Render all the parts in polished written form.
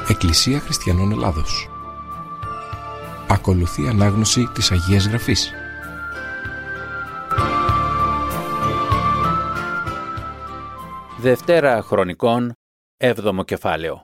Εκκλησία Χριστιανών Ελλάδος. Ακολουθεί ανάγνωση της Αγίας Γραφής. Δευτέρα Χρονικών, 7ο κεφάλαιο.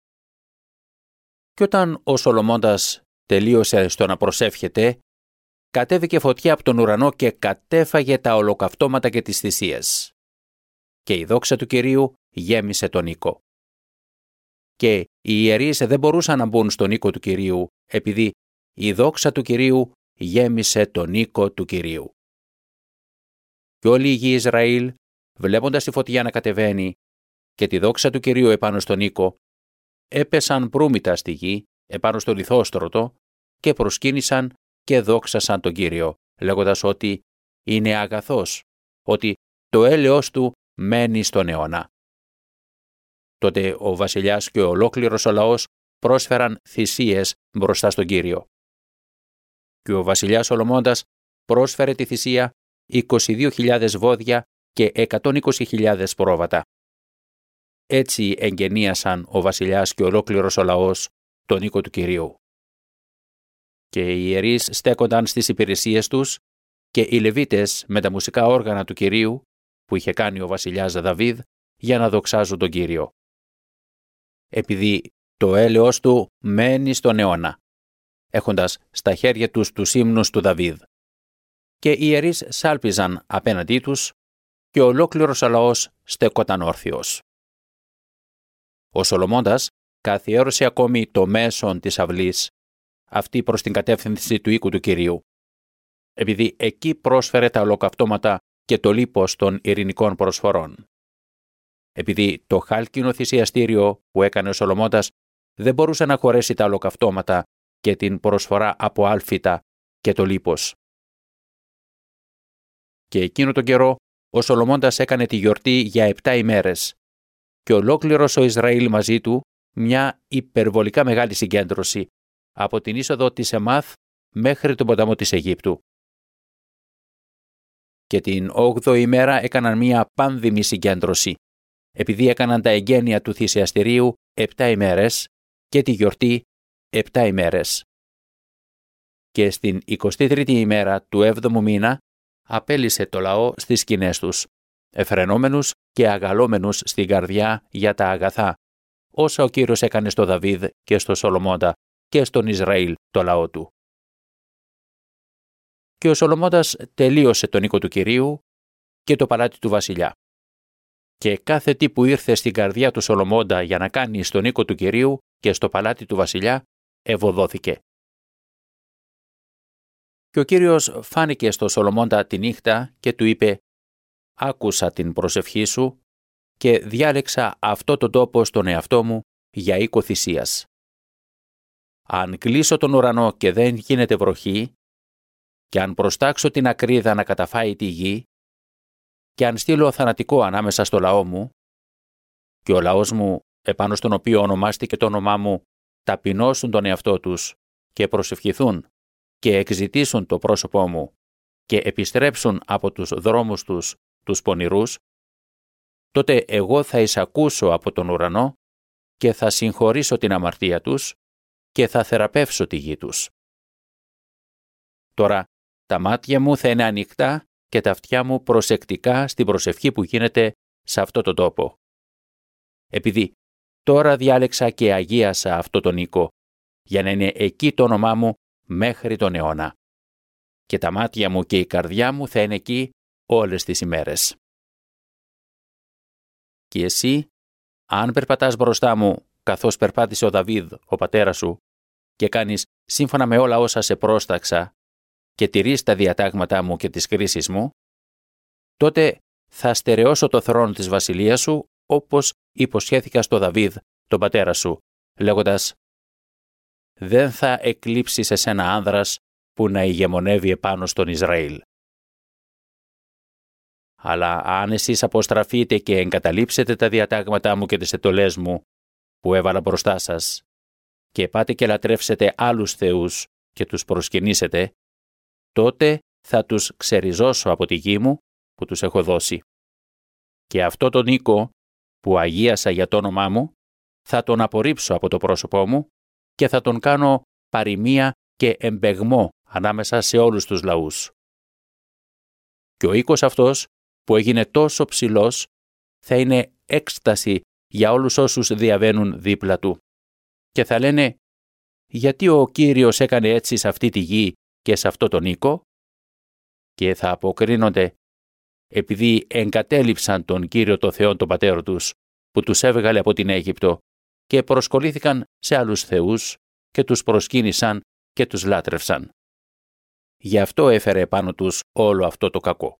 Κι όταν ο Σολομώντας τελείωσε στο να προσεύχεται, κατέβηκε φωτιά από τον ουρανό και κατέφαγε τα ολοκαυτώματα και τις θυσίες. Και η δόξα του Κυρίου γέμισε τον οίκο. Και οι ιερείς δεν μπορούσαν να μπουν στον οίκο του Κυρίου, επειδή η δόξα του Κυρίου γέμισε τον οίκο του Κυρίου. Και όλοι οι γη Ισραήλ, βλέποντας τη φωτιά να κατεβαίνει και τη δόξα του Κυρίου επάνω στον οίκο, έπεσαν προύμητα στη γη, επάνω στο λιθόστρωτο, και προσκύνησαν και δόξασαν τον Κύριο, λέγοντας ότι είναι αγαθός, ότι το έλεος του μένει στον αιώνα. Τότε ο βασιλιάς και ολόκληρος ο λαός πρόσφεραν θυσίες μπροστά στον Κύριο. Και ο βασιλιάς Σολομώντας πρόσφερε τη θυσία 22.000 βόδια και 120.000 πρόβατα. Έτσι εγγενίασαν ο βασιλιάς και ολόκληρος ο λαός τον οίκο του Κυρίου. Και οι ιερείς στέκονταν στις υπηρεσίες τους και οι Λεβίτες με τα μουσικά όργανα του Κυρίου που είχε κάνει ο βασιλιάς Δαβίδ για να δοξάζουν τον Κύριο. Επειδή το έλεος του μένει στον αιώνα, έχοντας στα χέρια τους ύμνους του Δαβίδ. Και οι ιερείς σάλπιζαν απέναντί τους και ολόκληρος ο λαός στέκονταν όρθιος. Ο Σολομώντας καθιέρωσε ακόμη το μέσον της αυλής, αυτή προς την κατεύθυνση του οίκου του Κυρίου, επειδή εκεί πρόσφερε τα ολοκαυτώματα και το λίπος των ειρηνικών προσφορών. Επειδή το χάλκινο θυσιαστήριο που έκανε ο Σολομώντας δεν μπορούσε να χωρέσει τα ολοκαυτώματα και την προσφορά από άλφητα και το λίπος. Και εκείνο τον καιρό ο Σολομώντας έκανε τη γιορτή για 7 ημέρες και ολόκληρος ο Ισραήλ μαζί του μια υπερβολικά μεγάλη συγκέντρωση από την είσοδο της Εμάθ μέχρι τον ποταμό της Αιγύπτου. Και την 8η ημέρα έκαναν μια πάνδημη συγκέντρωση, επειδή έκαναν τα εγγένεια του θυσιαστηρίου 7 ημέρες και τη γιορτή 7 ημέρες. Και στην 23η ημέρα του 7ου μήνα απέλυσε το λαό στις σκηνές τους, εφρενόμενους και αγαλόμενους στην καρδιά για τα αγαθά, όσα ο Κύριος έκανε στο Δαβίδ και στο Σολομώντα και στον Ισραήλ το λαό του. Και ο Σολομώντας τελείωσε τον οίκο του Κυρίου και το παλάτι του βασιλιά. Και κάθε τι που ήρθε στην καρδιά του Σολομώντα για να κάνει στον οίκο του Κυρίου και στο παλάτι του βασιλιά, ευωδόθηκε. Και ο Κύριος φάνηκε στο Σολομώντα τη νύχτα και του είπε «Άκουσα την προσευχή σου και διάλεξα αυτό το τόπο στον εαυτό μου για οίκο θυσίας. Αν κλείσω τον ουρανό και δεν γίνεται βροχή, και αν προστάξω την ακρίδα να καταφάει τη γη, και αν στείλω θανατικό ανάμεσα στο λαό μου, και ο λαός μου, επάνω στον οποίο ονομάστηκε το όνομά μου, ταπεινώσουν τον εαυτό τους και προσευχηθούν και εξητήσουν το πρόσωπό μου και επιστρέψουν από τους δρόμους τους, τους πονηρούς, τότε εγώ θα εισακούσω από τον ουρανό και θα συγχωρήσω την αμαρτία τους και θα θεραπεύσω τη γη τους. Τώρα τα μάτια μου θα είναι ανοιχτά και τα αυτιά μου προσεκτικά στην προσευχή που γίνεται σε αυτό το τόπο. Επειδή τώρα διάλεξα και αγίασα αυτό τον οίκο, για να είναι εκεί το όνομά μου μέχρι τον αιώνα. Και τα μάτια μου και η καρδιά μου θα είναι εκεί όλες τις ημέρες. Και εσύ, αν περπατάς μπροστά μου, καθώς περπάτησε ο Δαβίδ, ο πατέρας σου, και κάνεις σύμφωνα με όλα όσα σε πρόσταξα, και τηρείς τα διατάγματά μου και τις κρίσεις μου, τότε θα στερεώσω το θρόνο της βασιλείας σου, όπως υποσχέθηκα στο Δαβίδ, τον πατέρα σου, λέγοντας «Δεν θα εκλείψεις εσένα άνδρας που να ηγεμονεύει επάνω στον Ισραήλ». Αλλά αν εσείς αποστραφείτε και εγκαταλείψετε τα διατάγματά μου και τις εντολές μου που έβαλα μπροστά σας και πάτε και λατρεύσετε άλλους θεούς και τους προσκυνήσετε, τότε θα τους ξεριζώσω από τη γη μου που τους έχω δώσει. Και αυτό τον οίκο που αγίασα για το όνομά μου θα τον απορρίψω από το πρόσωπό μου και θα τον κάνω παροιμία και εμπεγμό ανάμεσα σε όλους τους λαούς. Και ο οίκος αυτός που έγινε τόσο ψηλός θα είναι έκσταση για όλους όσους διαβαίνουν δίπλα του. Και θα λένε, γιατί ο Κύριος έκανε έτσι σε αυτή τη γη και σε αυτό τον οίκο? Και θα αποκρίνονται, επειδή εγκατέλειψαν τον Κύριο το Θεό τον πατέρα τους, που τους έβγαλε από την Αίγυπτο και προσκολήθηκαν σε άλλους θεούς και τους προσκύνησαν και τους λάτρευσαν. Γι' αυτό έφερε επάνω τους όλο αυτό το κακό.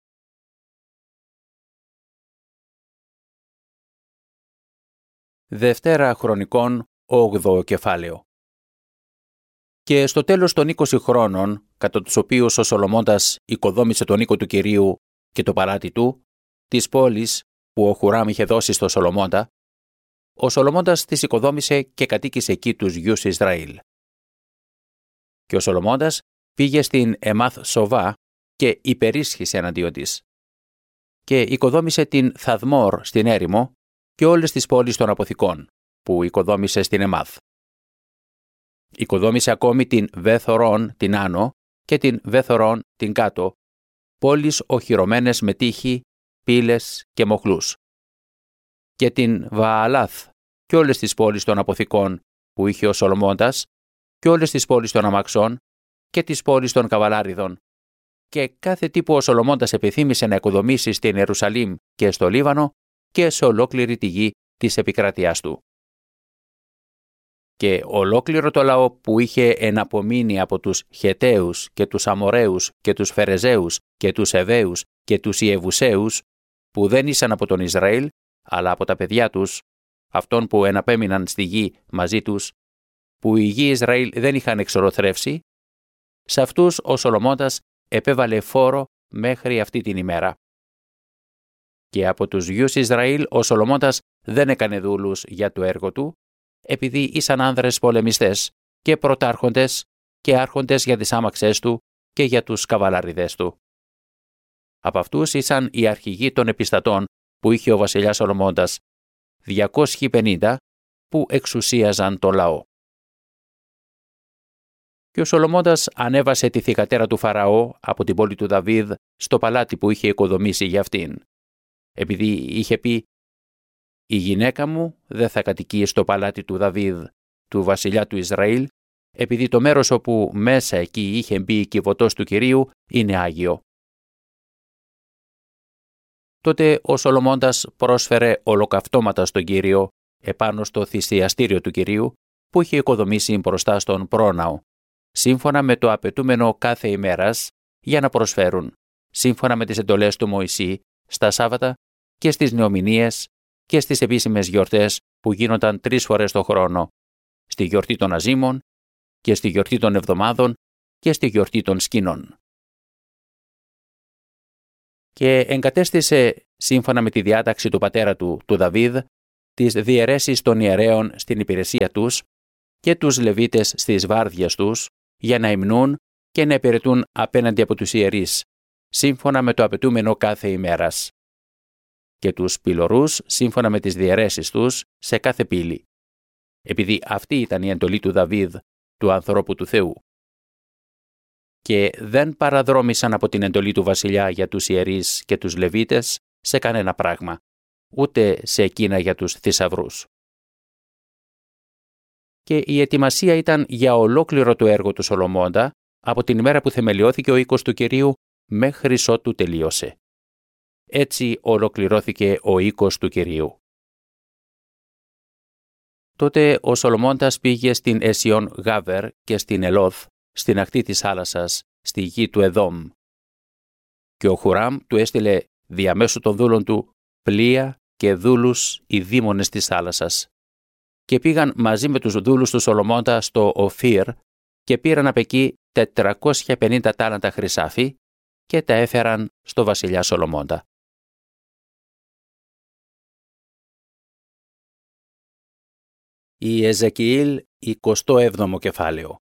Δευτέρα Χρονικών, 8ο κεφάλαιο. Και στο τέλος των 20 χρόνων, κατά τους οποίους ο Σολομώντας οικοδόμησε τον οίκο του Κυρίου και το παλάτι του, της πόλης που ο Χουράμ είχε δώσει στο Σολομώντα, ο Σολομώντας τις οικοδόμησε και κατοίκησε εκεί τους γιους Ισραήλ. Και ο Σολομώντας πήγε στην Εμάθ Σοβά και υπερίσχυσε εναντίον της. Και οικοδόμησε την Θαδμόρ στην έρημο και όλες τις πόλεις των αποθηκών, που οικοδόμησε στην Εμάθ. Οικοδόμησε ακόμη την Βέθορον την άνω και την Βέθορον την κάτω, πόλεις οχυρωμένες με τείχη, πύλες και μοχλούς. Και την Βααλάθ και όλες τις πόλεις των αποθηκών που είχε ο Σολομώντας και όλες τις πόλεις των αμαξών και τις πόλεις των καβαλάριδων. Και κάθε τι που ο Σολομώντας επιθύμησε να οικοδομήσει στην Ιερουσαλήμ και στο Λίβανο και σε ολόκληρη τη γη της επικράτειάς του. Και ολόκληρο το λαό που είχε εναπομείνει από τους Χεταίους και τους Αμοραίους και τους Φερεζαίους και τους Εβαίους και τους Ιεβουσαίους, που δεν ήσαν από τον Ισραήλ, αλλά από τα παιδιά τους, αυτών που εναπέμειναν στη γη μαζί τους, που οι γη Ισραήλ δεν είχαν εξολοθρεύσει, σε αυτούς ο Σολομώντας επέβαλε φόρο μέχρι αυτή την ημέρα. Και από τους γιους Ισραήλ ο Σολομώντας δεν έκανε δούλους για το έργο του, επειδή ήσαν άνδρες πολεμιστές και πρωτάρχοντες και άρχοντες για τις άμαξές του και για τους καβαλάριδες του. Από αυτούς ήσαν οι αρχηγοί των επιστατών που είχε ο βασιλιάς Σολομώντας, 250 που εξουσίαζαν το λαό. Και ο Σολομώντας ανέβασε τη θυγατέρα του Φαραώ από την πόλη του Δαβίδ στο παλάτι που είχε οικοδομήσει για αυτήν, επειδή είχε πει «Η γυναίκα μου δεν θα κατοικεί στο παλάτι του Δαβίδ, του βασιλιά του Ισραήλ, επειδή το μέρος όπου μέσα εκεί είχε μπει η κυβωτός του Κυρίου είναι άγιο». Τότε ο Σολομώντας πρόσφερε ολοκαυτώματα στον Κύριο επάνω στο θυσιαστήριο του Κυρίου που είχε οικοδομήσει μπροστά στον πρόναο, σύμφωνα με το απαιτούμενο κάθε ημέρας για να προσφέρουν, σύμφωνα με τις εντολές του Μωυσή, στα Σάββατα και στις νεομηνίες και στις επίσημες γιορτές που γίνονταν 3 φορές το χρόνο, στη γιορτή των Αζήμων και στη γιορτή των Εβδομάδων και στη γιορτή των Σκήνων. Και εγκατέστησε, σύμφωνα με τη διάταξη του πατέρα του Δαβίδ, τις διαιρέσεις των ιερέων στην υπηρεσία τους και τους Λεβίτες στις βάρδιες τους για να υμνούν και να υπηρετούν απέναντι από τους ιερείς, σύμφωνα με το απαιτούμενο κάθε ημέρας. Και τους πυλωρούς σύμφωνα με τις διαιρέσεις τους σε κάθε πύλη, επειδή αυτή ήταν η εντολή του Δαβίδ, του ανθρώπου του Θεού. Και δεν παραδρόμησαν από την εντολή του βασιλιά για τους ιερείς και τους Λεβίτες σε κανένα πράγμα, ούτε σε εκείνα για τους θησαυρούς. Και η ετοιμασία ήταν για ολόκληρο το έργο του Σολομώντα από την ημέρα που θεμελιώθηκε ο οίκος του Κυρίου μέχρι ότου τελείωσε. Έτσι ολοκληρώθηκε ο οίκος του Κυρίου. Τότε ο Σολομώντας πήγε στην Εσιόν Γάβερ και στην Ελόθ, στην ακτή της θάλασσας, στη γη του Εδόμ. Και ο Χουράμ του έστειλε διαμέσου των δούλων του πλοία και δούλους οι δήμονες της θάλασσας. Και πήγαν μαζί με τους δούλους του Σολομώντα στο Οφίρ και πήραν απ' εκεί 450 τάλαντα χρυσάφι και τα έφεραν στο βασιλιά Σολομώντα. Η Εζεκιήλ 27ο κεφάλαιο.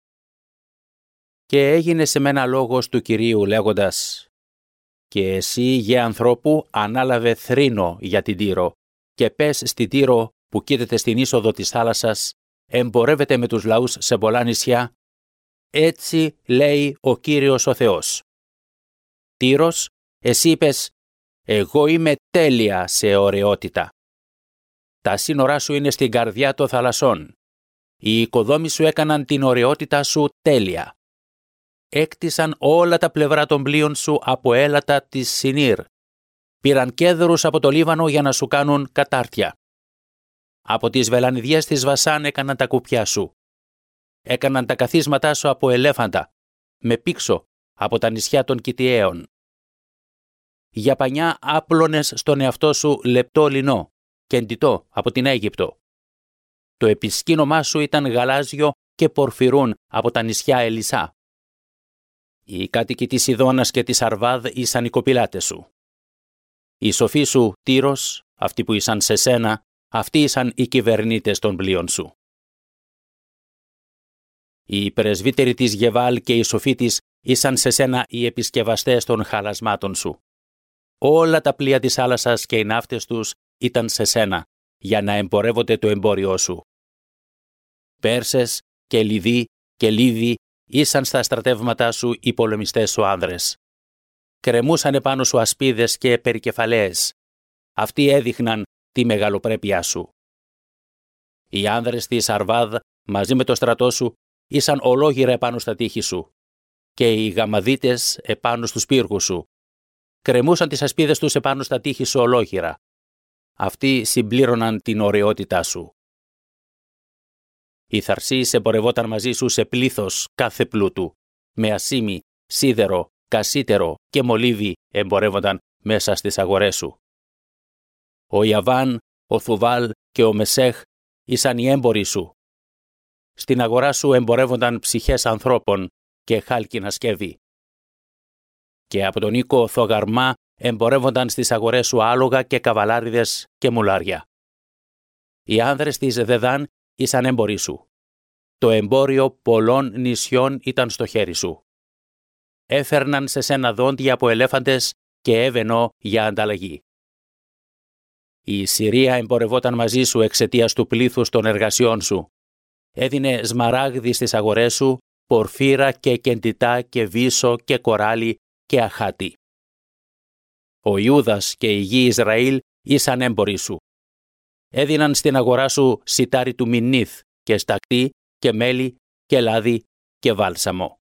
Και έγινε σε μένα λόγος του Κυρίου λέγοντας «Και εσύ, γε ανθρώπου, ανάλαβε θρήνο για την Τύρο και πες στην Τύρο που κοίταται στην είσοδο της θάλασσας, εμπορεύεται με τους λαούς σε πολλά νησιά. Έτσι λέει ο Κύριος ο Θεός. Τύρος, εσύ είπες, εγώ είμαι τέλεια σε ωραιότητα. Τα σύνορά σου είναι στην καρδιά των θαλασσών. Οι οικοδόμοι σου έκαναν την ωραιότητά σου τέλεια. Έκτισαν όλα τα πλευρά των πλοίων σου από έλατα της Σινήρ. Πήραν κέδρους από το Λίβανο για να σου κάνουν κατάρτια. Από τις βελανιδιές της Βασάν έκαναν τα κουπιά σου. Έκαναν τα καθίσματά σου από ελέφαντα, με πήξο από τα νησιά των Κιτιαίων. Για πανιά άπλωνες στον εαυτό σου λεπτό λινό και εντιτό από την Αίγυπτο. Το επισκήνωμά σου ήταν γαλάζιο και πορφυρούν από τα νησιά Ελισά. Οι κάτοικοι της Ιδώνας και της Αρβάδ ήσαν οι κοπηλάτες σου. Οι σοφοί σου, Τύρος, αυτοί που ήσαν σε σένα, αυτοί ήσαν οι κυβερνήτες των πλοίων σου. Οι πρεσβύτεροι της Γεβάλ και οι σοφοί της ήσαν σε σένα οι επισκευαστές των χαλασμάτων σου. Όλα τα πλοία της θάλασσας και οι ναύτες τους ήταν σε σένα, για να εμπορεύονται το εμπόριό σου. Πέρσες και Λιδοί και Λίβοι ήσαν στα στρατεύματά σου οι πολεμιστές σου άνδρες. Κρεμούσαν επάνω σου ασπίδες και περικεφαλαίες. Αυτοί έδειχναν τη μεγαλοπρέπειά σου. Οι άνδρες της Αρβάδ μαζί με το στρατό σου ήσαν ολόγυρα επάνω στα τείχη σου και οι γαμαδίτες επάνω στους πύργους σου. Κρεμούσαν τις ασπίδες τους επάνω στα τείχη σου ολόγυρα. Αυτοί συμπλήρωναν την ωραιότητά σου. Η Θαρσής εμπορευόταν μαζί σου σε πλήθος κάθε πλούτου, με ασίμι, σίδερο, κασίτερο και μολύβι εμπορεύονταν μέσα στις αγορές σου. Ο Ιαβάν, ο Θουβάλ και ο Μεσέχ ήσαν οι έμποροι σου. Στην αγορά σου εμπορεύονταν ψυχές ανθρώπων και χάλκινα σκεύη. Και από τον οίκο Θογαρμά εμπορεύονταν στις αγορές σου άλογα και καβαλάριδες και μουλάρια. Οι άνδρες της Δεδάν ήσαν έμποροι σου. Το εμπόριο πολλών νησιών ήταν στο χέρι σου. Έφερναν σε σένα δόντια από ελέφαντες και έβαινο για ανταλλαγή. Η Συρία εμπορευόταν μαζί σου εξαιτίας του πλήθους των εργασιών σου. Έδινε σμαράγδι στις αγορές σου, πορφύρα και κεντητά και βύσσο και κοράλι και αχάτι. Ο Ιούδας και η γη Ισραήλ ήσαν έμποροι σου. Έδιναν στην αγορά σου σιτάρι του Μινίθ και στακτή και μέλι και λάδι και βάλσαμο.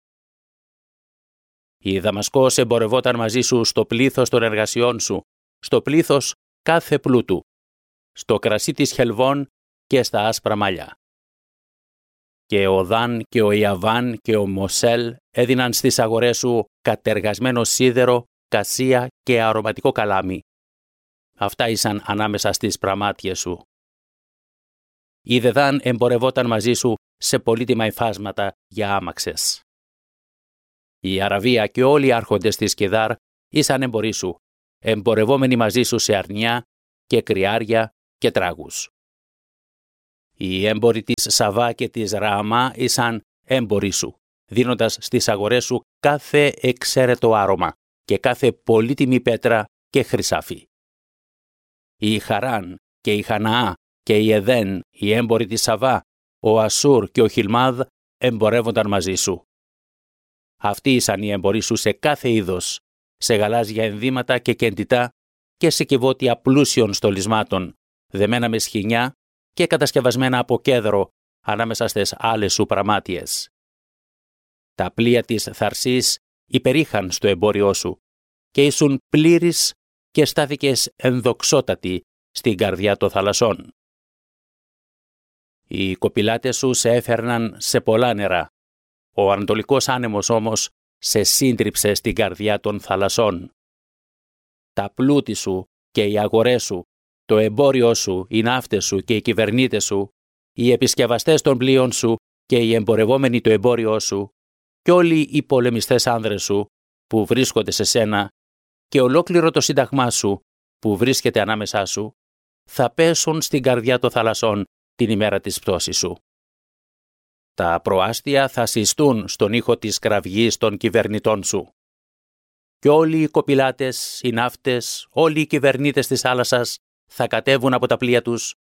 Η Δαμασκός εμπορευόταν μαζί σου στο πλήθος των εργασιών σου, στο πλήθος κάθε πλούτου, στο κρασί της Χελβών και στα άσπρα μαλλιά. Και ο Δάν και ο Ιαβάν και ο Μοσέλ έδιναν στις αγορές σου κατεργασμένο σίδερο, κασία και αρωματικό καλάμι. Αυτά ήσαν ανάμεσα στις πραμάτιες σου. Η Δεδάν εμπορευόταν μαζί σου σε πολύτιμα υφάσματα για άμαξες. Η Αραβία και όλοι οι άρχοντες της Κεδάρ ήσαν έμποροι σου, εμπορευόμενοι μαζί σου σε αρνιά και κρυάρια και τράγους. Οι έμποροι της Σαβά και της Ρααμά ήσαν έμποροι σου, δίνοντας στις αγορές σου κάθε εξαίρετο άρωμα και κάθε πολύτιμη πέτρα και χρυσάφι. Η Χαράν και η Χαναά και η Εδέν, οι έμποροι της Σαβά, ο Ασούρ και ο Χιλμάδ εμπορεύονταν μαζί σου. Αυτοί ήσαν οι έμποροι σου σε κάθε είδος, σε γαλάζια ενδύματα και κεντητά και σε κυβότια πλούσιων στολισμάτων, δεμένα με σχοινιά και κατασκευασμένα από κέδρο ανάμεσα στις άλλες σου πραμάτιες. Τα πλοία της Θαρσής υπερήχαν στο εμπόριό σου και ήσουν πλήρης και στάθηκες ενδοξότατη στην καρδιά των θαλασσών. Οι κοπηλάτες σου σε έφερναν σε πολλά νερά. Ο ανατολικός άνεμος όμως σε σύντριψε στην καρδιά των θαλασσών. Τα πλούτη σου και οι αγορές σου, το εμπόριό σου, οι ναύτες σου και οι κυβερνήτες σου, οι επισκευαστές των πλοίων σου και οι εμπορευόμενοι το εμπόριό σου, και όλοι οι πολεμιστές άνδρες σου που βρίσκονται σε σένα και ολόκληρο το σύνταγμά σου που βρίσκεται ανάμεσά σου, θα πέσουν στην καρδιά των θαλασσών την ημέρα της πτώσης σου. Τα προάστια θα συστούν στον ήχο της κραυγής των κυβερνητών σου. Και όλοι οι κοπηλάτες, οι ναύτες, όλοι οι κυβερνήτες της θάλασσας θα κατέβουν από τα πλοία τους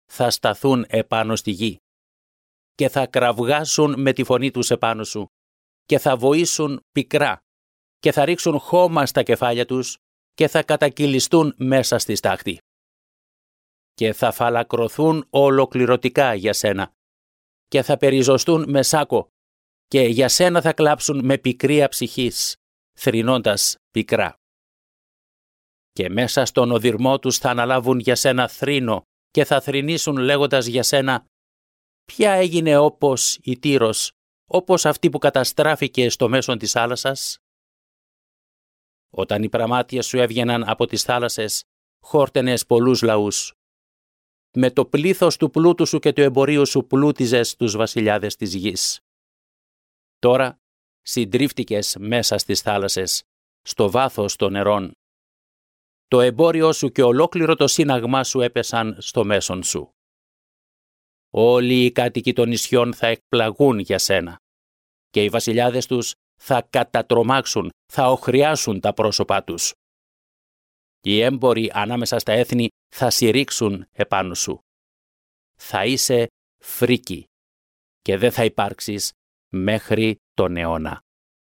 θα σταθούν επάνω στη γη και θα κραυγάσουν με τη φωνή τους επάνω σου και θα βοήσουν πικρά και θα ρίξουν χώμα στα κεφάλια τους και θα κατακυλιστούν μέσα στη στάχτη. Και θα φαλακρωθούν ολοκληρωτικά για σένα και θα περιζωστούν με σάκο και για σένα θα κλάψουν με πικρία ψυχής, θρηνώντας πικρά. Και μέσα στον οδυρμό τους θα αναλάβουν για σένα θρήνο και θα θρηνήσουν λέγοντας για σένα «Ποια έγινε όπως η Τύρος, όπως αυτή που καταστράφηκε στο μέσον της θάλασσας?» Όταν οι πραμάτια σου έβγαιναν από τις θάλασσες, χόρτενες πολλούς λαούς. Με το πλήθος του πλούτου σου και του εμπορίου σου πλούτιζες τους βασιλιάδες της γης. Τώρα συντρίφτηκες μέσα στις θάλασσες, στο βάθος των νερών. Το εμπόριό σου και ολόκληρο το σύναγμά σου έπεσαν στο μέσον σου. Όλοι οι κάτοικοι των νησιών θα εκπλαγούν για σένα και οι βασιλιάδες τους θα κατατρομάξουν, θα οχριάσουν τα πρόσωπά τους. Οι έμποροι ανάμεσα στα έθνη θα συρρήξουν επάνω σου. Θα είσαι φρίκη και δεν θα υπάρξεις μέχρι τον αιώνα.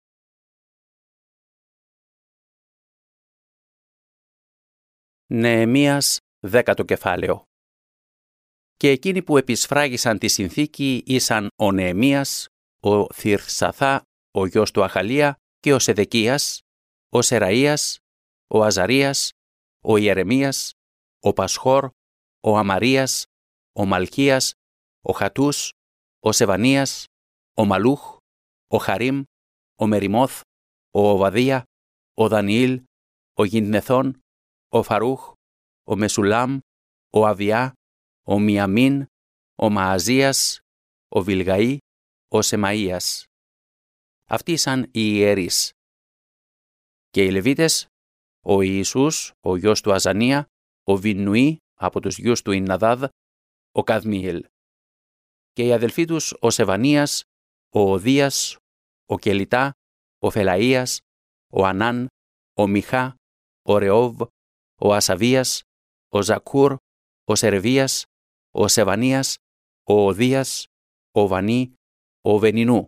Νεεμίας 10ο κεφάλαιο. Και εκείνοι που επισφράγισαν τη συνθήκη ήσαν ο Νεεμίας, ο Θυρσαθά, ο γιος του Αχαλία και ο Σεδεκίας, ο Σεραΐας, ο Αζαρίας, ο Ιερεμίας, ο Πασχόρ, ο Αμαρίας, ο Μαλκίας, ο Χατούς, ο Σεβανίας, ο Μαλούχ, ο Χαρίμ, ο Μεριμόθ, ο Οβαδία, ο Δανιήλ, ο Γιννεθών, ο Φαρούχ, ο Μεσουλάμ, ο Αβιά, ο Μιαμίν, ο Μααζίας, ο Βιλγαή, ο Σεμαΐας. Αυτοί ήσαν οι ιερείς. Και οι Λεβίτες, ο Ιησούς, ο γιος του Αζανία, ο Βιννουή από τους γιους του Ινναδάδ, ο Καδμιήλ. Και οι αδελφοί τους ο Σεβανίας, ο Οδίας, ο Κελιτά, ο Φελαΐας, ο Ανάν, ο Μιχά, ο Ρεόβ, ο Ασαβίας, ο Ζακούρ, ο Σερεβίας, ο Σεβανίας, ο Οδίας, ο Βανί, ο Βενινού.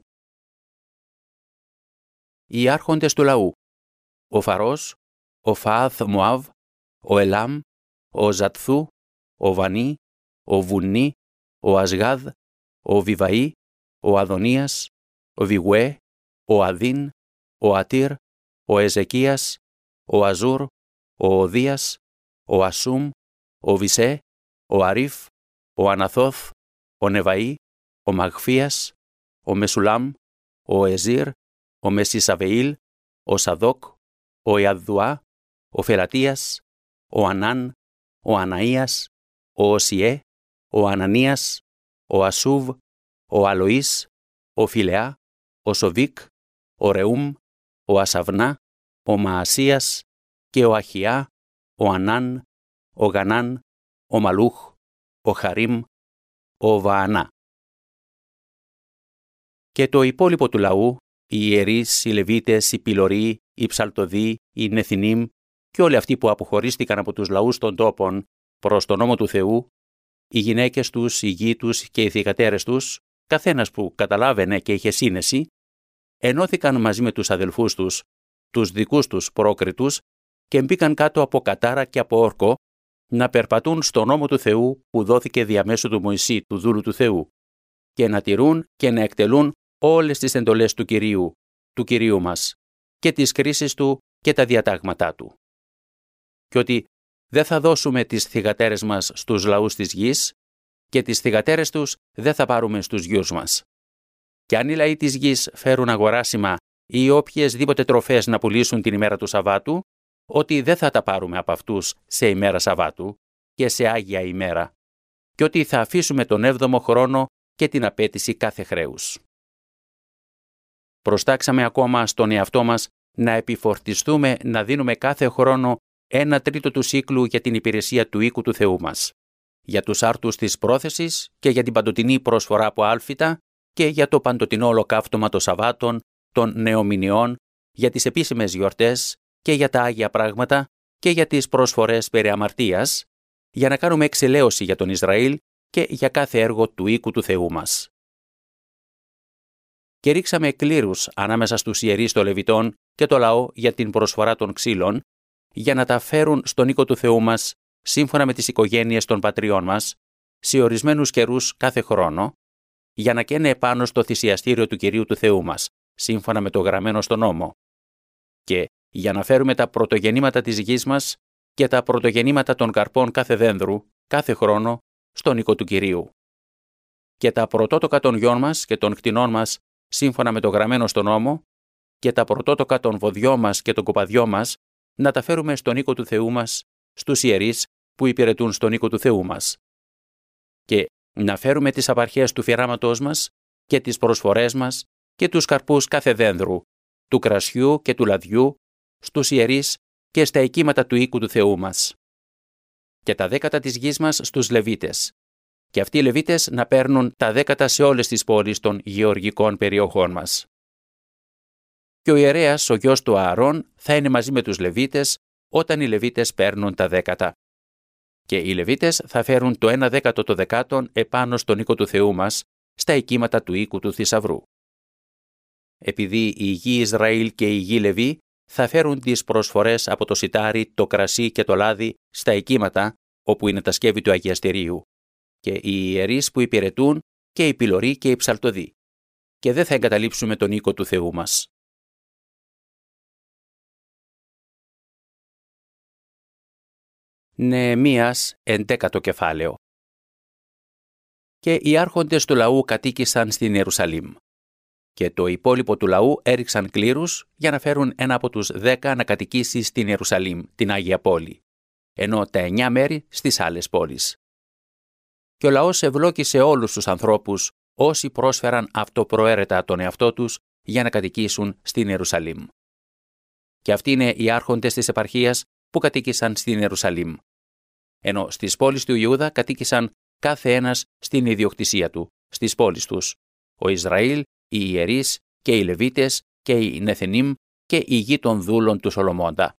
Οι άρχοντες του λαού, ο Φαρός, ο Φαάθ Μωάβ, ο Ελάμ, ο Ζατθού, ο Βανί, ο Βουνί, ο Ασγάδ, ο Βιβαή, ο Αδωνίας, ο Βιγουέ, ο Αδίν, ο Ατήρ, ο Εζεκίας, ο Αζούρ, ο Οδίας, ο Ασούμ, ο Βισέ, ο Αρίφ, ο Αναθώθ, ο Νεβαή, ο Μαγφίας, ο Μεσουλάμ, ο Εζήρ, ο Μεσισαβεήλ, ο Σαδόκ, ο Ιαδδουά, ο Φελατίας, ο Ανάν, ο Αναΐας, ο Οσιέ, ο Ανανίας, ο Ασούβ, ο Αλοΐς, ο Φιλεά, ο Σοβίκ, ο Ρεούμ, ο Ασαβνά, ο Μαασίας και ο Αχιά, ο Ανάν, ο Γανάν, ο Μαλούχ, ο Χαρίμ, ο Βαανά. Και το υπόλοιπο του λαού, οι ιερείς, οι Λεβίτες, οι Πιλωροί, οι Ψαλτοδοί, οι Νεθινίμ και όλοι αυτοί που αποχωρίστηκαν από τους λαούς των τόπων προς τον νόμο του Θεού, οι γυναίκες τους, οι γη τους και οι θυγατέρες τους, καθένας που καταλάβαινε και είχε σύνεση, ενώθηκαν μαζί με τους αδελφούς τους, τους δικούς τους πρόκριτους και μπήκαν κάτω από κατάρα και από όρκο να περπατούν στον νόμο του Θεού που δόθηκε διαμέσου του Μωυσή, του δούλου του Θεού, και να τηρούν και να εκτελούν όλες τις εντολές του Κυρίου μας και τις κρίσεις του και τα διατάγματά του. Και ότι δεν θα δώσουμε τις θυγατέρες μας στους λαούς της γης και τις θυγατέρες τους δεν θα πάρουμε στους γιους μας. Και αν οι λαοί της γης φέρουν αγοράσιμα ή οποιασδήποτε τροφές να πουλήσουν την ημέρα του Σαββάτου, ότι δεν θα τα πάρουμε από αυτούς σε ημέρα Σαββάτου και σε Άγια ημέρα, και ότι θα αφήσουμε τον 7ο χρόνο και την απέτηση κάθε χρέους. Προστάξαμε ακόμα στον εαυτό μας να επιφορτιστούμε να δίνουμε κάθε χρόνο 1/3 του σύκλου για την υπηρεσία του οίκου του Θεού μας, για τους άρτους της πρόθεσης και για την παντοτινή προσφορά από άλφητα και για το παντοτινό ολοκαύτωμα των Σαββάτων, των νεομηνιών, για τις επίσημες γιορτές και για τα Άγια πράγματα και για τις προσφορές περί αμαρτίας, για να κάνουμε εξηλαίωση για τον Ισραήλ και για κάθε έργο του οίκου του Θεού μας. Και ρίξαμε κλήρους ανάμεσα στους ιερείς των Λεβιτών και το λαό για την προσφορά των ξύλων, για να τα φέρουν στον οίκο του Θεού μας, σύμφωνα με τις οικογένειες των πατριών μας, σε ορισμένους καιρούς κάθε χρόνο, για να καίνε επάνω στο θυσιαστήριο του Κυρίου του Θεού μας, σύμφωνα με το γραμμένο στον νόμο, και για να φέρουμε τα πρωτογεννήματα της γης μας και τα πρωτογεννήματα των καρπών κάθε δένδρου, κάθε χρόνο, στον οίκο του Κυρίου. Και τα πρωτότοκα των γιών μας και των κτηνών μας, σύμφωνα με το γραμμένο στον νόμο, και τα πρωτότοκα των βοδιών μας και των κοπαδιών μας, να τα φέρουμε στον οίκο του Θεού μας, στους ιερείς που υπηρετούν στον οίκο του Θεού μας. Και να φέρουμε τις απαρχές του φυράματός μας και τις προσφορές μας και τους καρπούς κάθε δένδρου, του κρασιού και του λαδιού, στους ιερείς και στα οικίματα του οίκου του Θεού μας. Και τα δέκατα της γης μας στους Λεβίτες. Και αυτοί οι Λεβίτες να παίρνουν τα δέκατα σε όλες τις πόλεις των γεωργικών περιοχών μας. Και ο ιερέας, ο γιος του Ααρών, θα είναι μαζί με τους Λεβίτες όταν οι Λεβίτες παίρνουν τα δέκατα. Και οι Λεβίτες θα φέρουν το 1/10 των δεκάτων επάνω στον οίκο του Θεού μας, στα οικίματα του οίκου του θησαυρού. Επειδή η γη Ισραήλ και η γη Λεβί θα φέρουν τις προσφορές από το σιτάρι, το κρασί και το λάδι στα οικίματα, όπου είναι τα σκεύη του αγιαστηρίου, και οι ιερείς που υπηρετούν και οι πυλωροί και οι ψαλτοδοί, και δεν θα εγκαταλείψουμε τον οίκο του Θεού μας. Νεεμίας 11ο κεφάλαιο. Και οι άρχοντες του λαού κατοίκησαν στην Ιερουσαλήμ. Και το υπόλοιπο του λαού έριξαν κλήρους για να φέρουν ένα από τους 10 να κατοικήσει στην Ιερουσαλήμ, την Άγια Πόλη, ενώ τα 9 μέρη στις άλλες πόλεις. Και ο λαός ευλόγησε όλους τους ανθρώπους όσοι πρόσφεραν αυτοπροαίρετα τον εαυτό τους για να κατοικήσουν στην Ιερουσαλήμ. Και αυτοί είναι οι άρχοντες της επαρχίας που κατοίκησαν στην Ιερουσαλήμ. Ενώ στις πόλεις του Ιούδα κατοίκησαν κάθε ένας στην ιδιοκτησία του, στις πόλεις τους, ο Ισραήλ, οι ιερείς και οι Λεβίτες και οι Νεθενίμ και η γη των δούλων του Σολομώντα.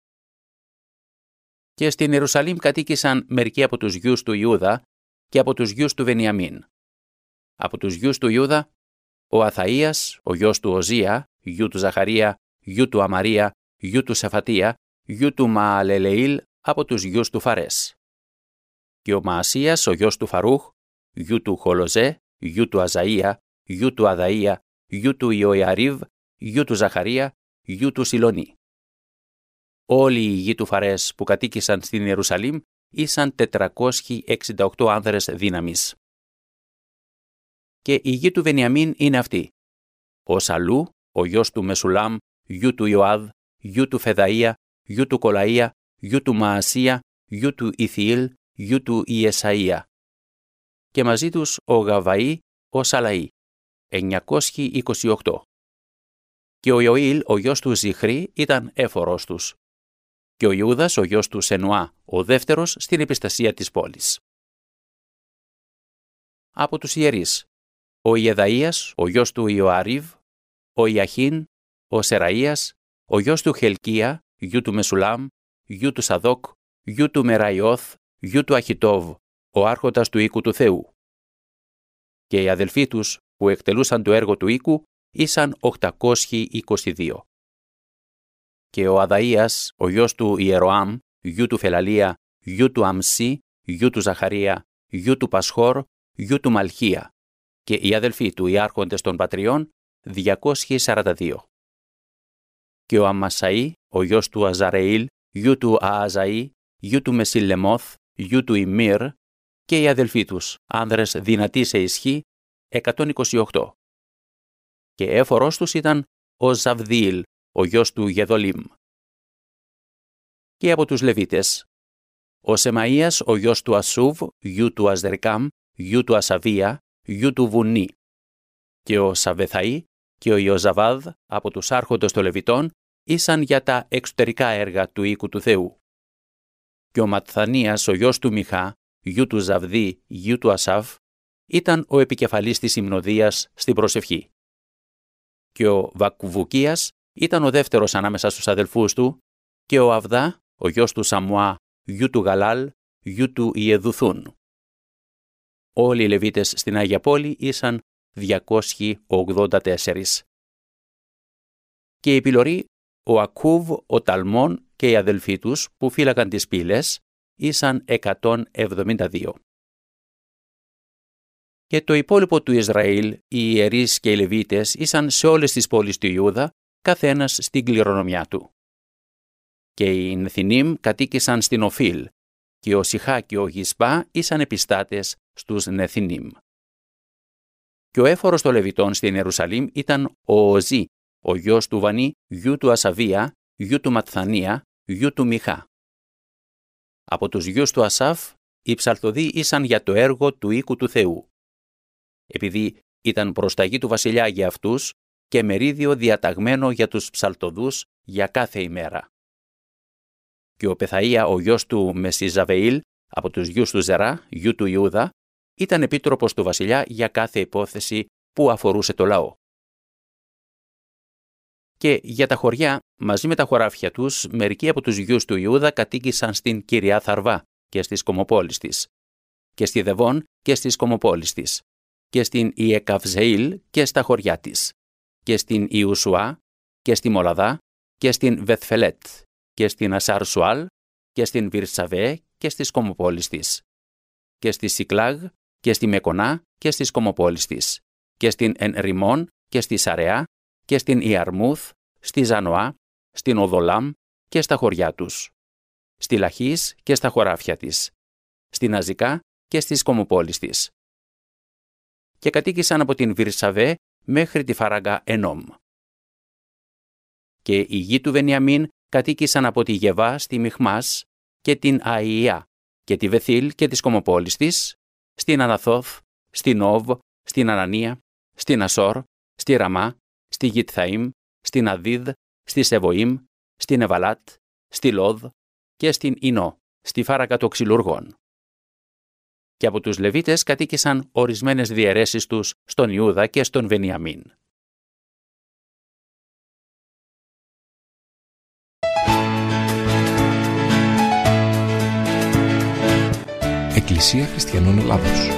Και στην Ιερουσαλήμ κατοίκησαν μερικοί από τους γιους του Ιούδα και από τους γιους του Βενιαμίν. Από τους γιους του Ιούδα, ο Αθαΐας, ο γιος του Οζία, γιου του Ζαχαρία, γιου του Αμαρία, γιου του Σεφατία, γιου του Μααλελεήλ, από τους γιους του Φαρές. Και ο Μαασίας, ο γιος του Φαρούχ, γιου του Χολοζέ, γιου του Αζαΐα, γιου του Αδαΐα, γιου του Ιωιαρίβ, γιου του Ζαχαρία, γιου του Σιλονί. Όλοι οι γη του Φαρές που κατοίκησαν στην Ιερουσαλήμ ήσαν 468 άνδρες δύναμης. Και η γη του Βενιαμίν είναι αυτή: ο Σαλού, ο γιος του Μεσουλάμ, γιου του Ιωάδ, γιου του Φεδαΐα, γιου του Κολαΐα, γιου του Μαασία, γιου του Ιθιήλ, γιου του Ιεσαΐα. Και μαζί τους ο Γαβαΐ, ο Σαλαΐ, 928. Και ο Ιωήλ, ο γιος του Ζιχρή, ήταν έφορος τους. Και ο Ιούδας, ο γιος του Σενουά, ο δεύτερος στην επιστασία της πόλης. Από τους ιερείς, ο Ιεδαΐας, ο γιος του Ιωαρίβ, ο Ιαχίν, ο Σεραΐας, ο γιος του Χελκία, γιου του Μεσουλάμ, γιου του Σαδόκ, γιου του Μεραϊώθ, γιου του Αχιτόβ, ο άρχοντας του οίκου του Θεού. Και οι αδελφοί τους που εκτελούσαν το έργο του οίκου ήσαν 822. Και ο Αδαΐας, ο γιος του Ιεροάμ, γιου του Φελαλία, γιου του Αμσί, γιου του Ζαχαρία, γιου του Πασχόρ, γιου του Μαλχία, και οι αδελφοί του οι άρχοντες των πατριών 242. Και ο Αμασαΐ, ο γιος του Αζαρεήλ, γιου του Ααζαΐ, γιου του Μεσιλεμόθ, γιου του Ημίρ, και οι αδελφοί τους, άνδρες δυνατοί σε ισχύ, 128. Και έφορος τους ήταν ο Ζαβδίηλ, ο γιος του Γεδολίμ. Και από τους Λεβίτες, ο Σεμαΐας, ο γιος του Ασούβ, γιου του Αζδερκάμ, γιου του Ασαβία, γιου του Βουνί. Και ο Σαβεθαΐ και ο Ιωζαβάδ από τους άρχοντες των Λεβιτών ήσαν για τα εξωτερικά έργα του οίκου του Θεού. Και ο Ματθανίας, ο γιος του Μιχά, γιου του Ζαβδί, γιου του Ασάβ, ήταν ο επικεφαλής της υμνοδίας στην προσευχή. Και ο Βακβουκίας ήταν ο δεύτερος ανάμεσα στους αδελφούς του, και ο Αβδά, ο γιος του Σαμουά, γιου του Γαλάλ, γιου του Ιεδουθούν. όλοι οι Λεβίτες στην Άγια Πόλη ήσαν 284. Και οι πυλωροί, ο Ακούβ, ο Ταλμών και οι αδελφοί τους που φύλακαν τις πύλες ήσαν 172. Και το υπόλοιπο του Ισραήλ, οι ιερείς και οι Λεβίτες, ήσαν σε όλες τις πόλεις του Ιούδα, καθένας στην κληρονομιά του. Και οι Νεθινίμ κατοίκησαν στην Οφίλ, και ο Σιχά και ο Γισπά ήσαν επιστάτες στους Νεθινίμ. Και ο έφορος των Λεβιτών στην Ιερουσαλήμ ήταν ο Οζή, ο γιος του Βανί, γιου του Ασαβία, γιου του Ματθανία, γιου του Μιχά. Από τους γιους του Ασάφ, οι ψαλτοδοί ήσαν για το έργο του οίκου του Θεού. Επειδή ήταν προσταγή του βασιλιά για αυτούς και μερίδιο διαταγμένο για τους ψαλτοδούς για κάθε ημέρα. Και ο Πεθαΐα, ο γιος του Μεσιζαβεήλ, από τους γιους του Ζερά, γιου του Ιούδα, ήταν επίτροπος του βασιλιά για κάθε υπόθεση που αφορούσε το λαό. Και για τα χωριά, μαζί με τα χωράφια τους, μερικοί από τους γιους του Ιούδα κατοίκησαν στην Κυριά Θαρβά και στις κομοπόλεις της, και στη Δεβών και στις κομοπόλεις της, και στην Ιεκαυζεήλ και στα χωριά της, και στην Ιουσουά και στη Μολαδά και στην Βεθφελέτ και στην Ασάρ-Σουάλ και στην Βυρσαβέ και στις κομοπόλεις της, και στη Σικλάγ και στη Μεκονά και στις κομοπόλεις της, και στην Ενριμών και στη Σαρεά και στην Ιαρμούθ, στη Ζανοά, στην Οδολάμ και στα χωριά τους, στη Λαχής και στα χωράφια της, στην Αζικά και στις κομοπόλεις της. Και κατοίκησαν από την Βυρσαβέ μέχρι τη Φαράγκα Ενόμ. Και οι γη του Βενιαμίν κατοίκησαν από τη Γεβά στη Μιχμάς και την Αϊιά και τη Βεθήλ και τις κομοπόλεις της, στην Αναθόθ, στην Όβ, στην Ανανία, στην Ασόρ, στη Ραμά, στη Γιτθαΐμ, στην Αδίδ, στη Σεβοήμ, στην Εβαλάτ, στη Λόδ και στην Ινώ, στη Φάραγκα των Ξυλουργών. Και από τους Λεβίτες κατοίκησαν ορισμένες διαιρέσεις τους στον Ιούδα και στον Βενιαμίν. Εκκλησία Χριστιανών Ελλάδος.